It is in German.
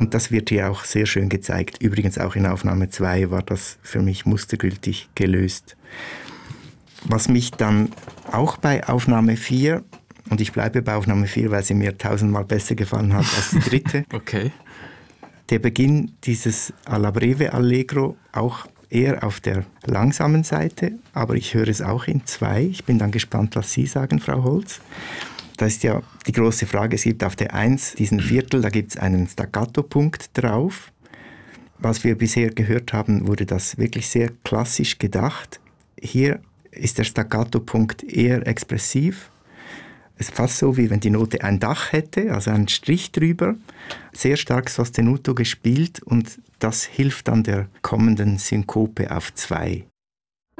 Und das wird hier auch sehr schön gezeigt. Übrigens auch in Aufnahme 2 war das für mich mustergültig gelöst. Was mich dann auch bei Aufnahme 4, und ich bleibe bei Aufnahme 4, weil sie mir 1000-mal besser gefallen hat als die dritte, okay. Der Beginn dieses Alla Breve Allegro, auch eher auf der langsamen Seite, aber ich höre es auch in 2. Ich bin dann gespannt, was Sie sagen, Frau Holz. Da ist ja die große Frage, es gibt auf der 1 diesen Viertel, da gibt es einen Staccato-Punkt drauf. Was wir bisher gehört haben, wurde das wirklich sehr klassisch gedacht. Hier ist der Staccato-Punkt eher expressiv. Es ist fast so, wie wenn die Note ein Dach hätte, also einen Strich drüber. Sehr stark sostenuto gespielt und das hilft dann der kommenden Synkope auf 2.